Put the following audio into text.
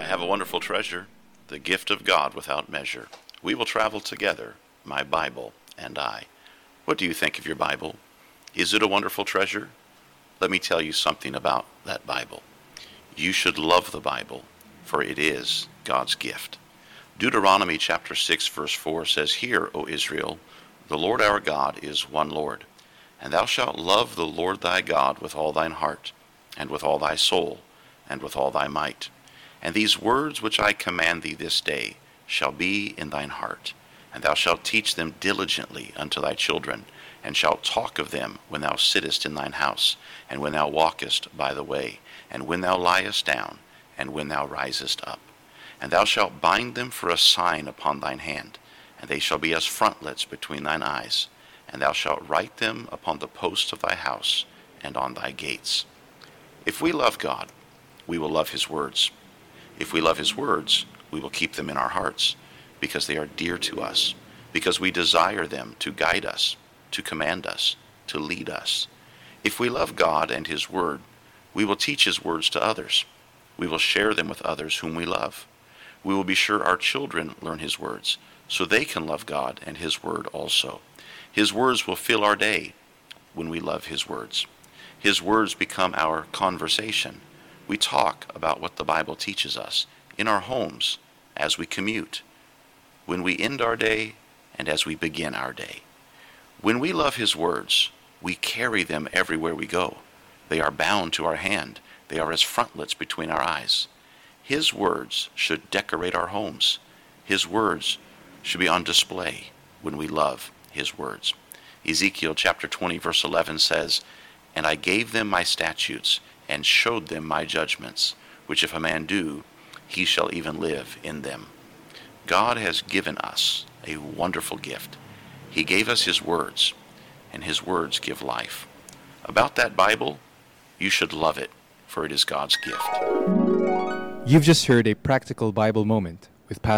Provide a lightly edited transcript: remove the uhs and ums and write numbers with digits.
have a wonderful treasure, the gift of God without measure. We will travel together, my Bible and I. What do you think of your Bible? Is it a wonderful treasure? Let me tell you something about that Bible. You should love the Bible, for it is God's gift. Deuteronomy chapter 6 verse 4 says, "Hear, O Israel, the Lord our God is one Lord, and thou shalt love the Lord thy God with all thine heart, and with all thy soul, and with all thy might. And these words which I command thee this day shall be in thine heart, and thou shalt teach them diligently unto thy children, and shalt talk of them when thou sittest in thine house, and when thou walkest by the way, and when thou liest down, and when thou risest up. And thou shalt bind them for a sign upon thine hand, and they shall be as frontlets between thine eyes, and thou shalt write them upon the posts of thy house and on thy gates." If we love God, we will love his words. If we love his words, we will keep them in our hearts, because they are dear to us, because we desire them to guide us, to command us, to lead us. If we love God and his word, we will teach his words to others. We will share them with others whom we love. We will be sure our children learn his words, so they can love God and his word also. His words will fill our day when we love his words. His words become our conversation. We talk about what the Bible teaches us in our homes, as we commute, when we end our day, and as we begin our day. When we love his words, we carry them everywhere we go. They are bound to our hand. They are as frontlets between our eyes. His words should decorate our homes. His words should be on display when we love his words. Ezekiel chapter 20 verse 11 says, "And I gave them my statutes, and showed them my judgments, which if a man do, he shall even live in them." God has given us a wonderful gift. He gave us his words, and his words give life. About that Bible, you should love it, for it is God's gift. You've just heard a practical Bible moment with Pastor